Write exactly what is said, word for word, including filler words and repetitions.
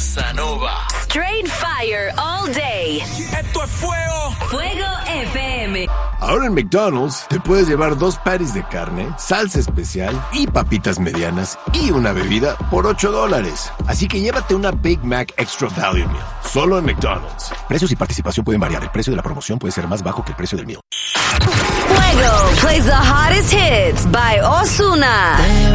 Bossa Nova. Straight fire all day. Esto es fuego. Fuego F M. Ahora en McDonald's te puedes llevar dos patties de carne, salsa especial y papitas medianas y una bebida por ocho dólares. Así que llévate una Big Mac Extra Value Meal. Solo en McDonald's. Precios y participación pueden variar. El precio de la promoción puede ser más bajo que el precio del meal. Fuego plays the hottest hits by Ozuna.